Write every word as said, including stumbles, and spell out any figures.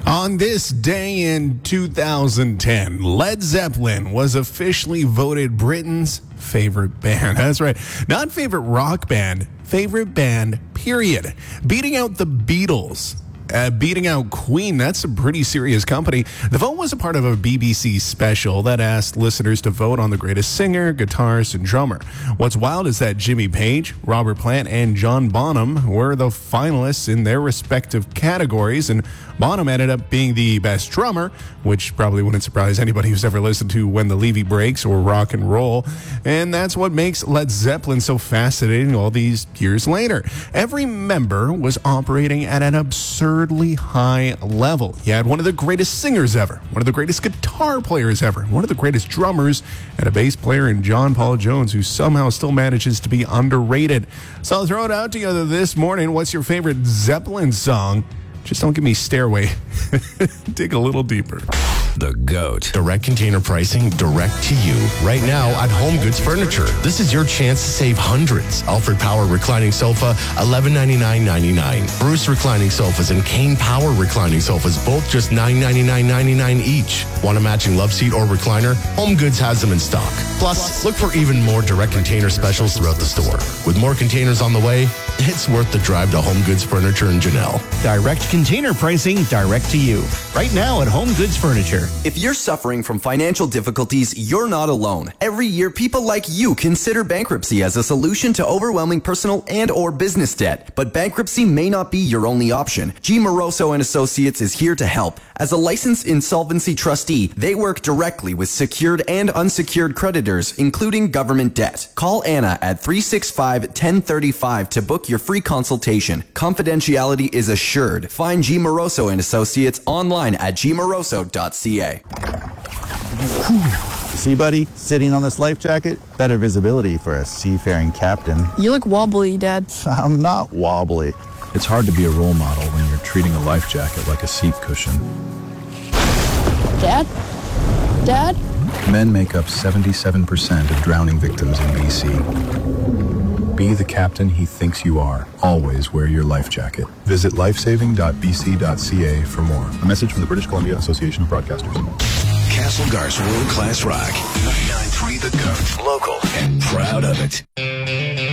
On this day in two thousand ten, Led Zeppelin was officially voted Britain's favorite band. That's right. Not favorite rock band, favorite band, period. Beating out the Beatles. Uh, beating out Queen, that's a pretty serious company. The vote was a part of a B B C special that asked listeners to vote on the greatest singer, guitarist, and drummer. What's wild is that Jimmy Page, Robert Plant, and John Bonham were the finalists in their respective categories, and Bonham ended up being the best drummer, which probably wouldn't surprise anybody who's ever listened to When the Levee Breaks or Rock and Roll. And that's what makes Led Zeppelin so fascinating all these years later. Every member was operating at an absurdly high level. You had one of the greatest singers ever, one of the greatest guitar players ever, one of the greatest drummers, and a bass player in John Paul Jones, who somehow still manages to be underrated. So I'll throw it out together this morning. What's your favorite Zeppelin song? Just don't give me Stairway. Dig a little deeper. The GOAT. Direct container pricing, direct to you. Right now at Home Goods Furniture. This is your chance to save hundreds. Alfred Power Reclining Sofa, eleven ninety-nine ninety-nine. Bruce Reclining Sofas and Kane Power Reclining Sofas, both just nine ninety-nine ninety-nine each. Want a matching love seat or recliner? Home Goods has them in stock. Plus, look for even more direct container specials throughout the store. With more containers on the way, it's worth the drive to Home Goods Furniture in Janelle. Direct container pricing, direct to you. Right now at Home Goods Furniture. If you're suffering from financial difficulties, you're not alone. Every year, people like you consider bankruptcy as a solution to overwhelming personal and or business debt. But bankruptcy may not be your only option. G. Moroso and Associates is here to help. As a licensed insolvency trustee, they work directly with secured and unsecured creditors, including government debt. Call Anna at three six five, one zero three five to book your free consultation. Confidentiality is assured. Find G. Moroso and Associates online at g moroso dot c a. See, buddy, sitting on this life jacket, better visibility for a seafaring captain. You look wobbly, Dad. I'm not wobbly. It's hard to be a role model when you're treating a life jacket like a seat cushion. Dad? Dad? Men make up seventy-seven percent of drowning victims in B C. Be the captain he thinks you are. Always wear your life jacket. Visit lifesaving dot b c dot c a for more. A message from the British Columbia Association of Broadcasters. Castlegar's World Class Rock. ninety-nine point three The GOAT. Local and proud of it.